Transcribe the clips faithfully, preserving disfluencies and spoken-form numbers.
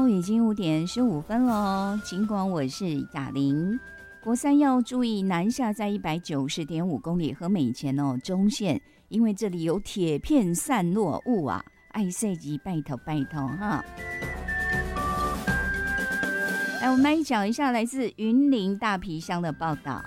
好，已经五点十五分了。尽管我是雅玲，国三要注意南下在一百九十点五公里和美前哦中线，因为这里有铁片散落物啊，爱塞吉拜托拜托哈。来，我们来讲一下来自云林大皮乡的报道。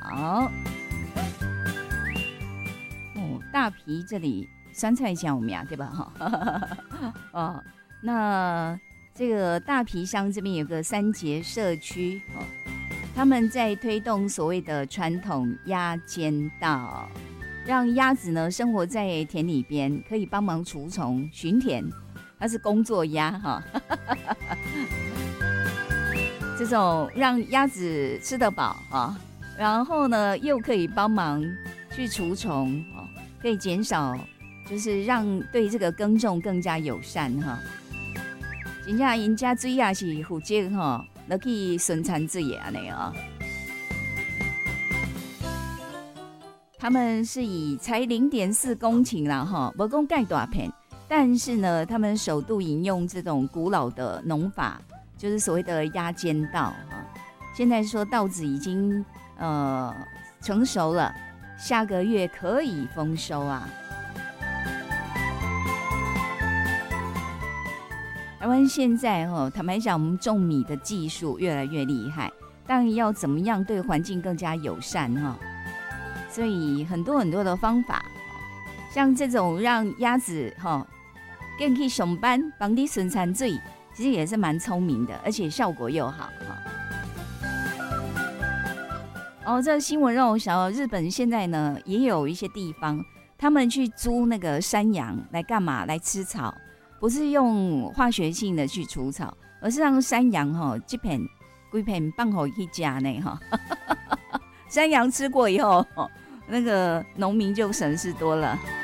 哦，大皮这里酸菜酱我们呀，对吧？哈，哦，那这个大皮乡这边有个三节社区哦，他们在推动所谓的传统鸭间道，让鸭子呢生活在田里边，可以帮忙除虫、巡田，它是工作鸭哈。这种让鸭子吃得饱啊，然后呢又可以帮忙去除虫啊，可以减少，就是让对这个耕种更加友善哈。真正人家水也是负责哈，落去生产水的安尼啊。他们是以才零点四公顷啦哈，不讲盖大片，但是呢，他们首度引用这种古老的农法。就是所谓的鸭间稻哈，现在说稻子已经呃成熟了，下个月可以丰收啊。台湾现在哈，坦白讲，我们种米的技术越来越厉害，但要怎么样对环境更加友善哈？所以很多很多的方法，像这种让鸭子哈更去上班，帮你生产水。其实也是蛮聪明的，而且效果又好哈。哦，这个新闻让我想到，日本现在呢也有一些地方，他们去租那个山羊来干嘛？来吃草，不是用化学性的去除草，而是让山羊哈这片规片放好去加呢哈。山羊吃过以后，那个农民就省事多了。